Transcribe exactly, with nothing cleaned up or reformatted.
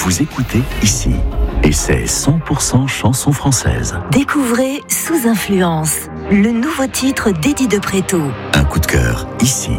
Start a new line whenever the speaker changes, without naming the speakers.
Vous écoutez ici. Et c'est cent pour cent chanson française.
Découvrez Sous Influence, le nouveau titre d'Eddie de Préto.
Un coup de cœur ici.